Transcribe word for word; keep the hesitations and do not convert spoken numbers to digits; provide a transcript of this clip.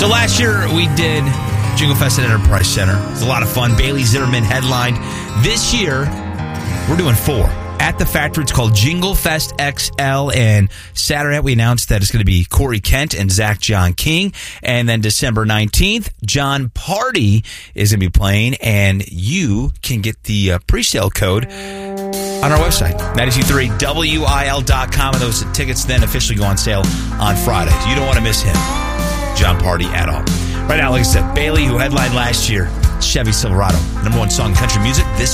So last year we did Jingle Fest at Enterprise Center. It was a lot of fun. Bailey Zimmerman headlined. This year, we're doing four. At the factory, it's called Jingle Fest X L, and Saturday we announced that it's going to be Corey Kent and Zach John King, and then December nineteenth, John Party is going to be playing, and you can get the uh, pre-sale code on our website, nine two three W I L dot com, and those tickets then officially go on sale on Friday. You don't want to miss him, John Party, at all. Right now, like I said, Bailey, who headlined last year, Chevy Silverado, number one song in country music this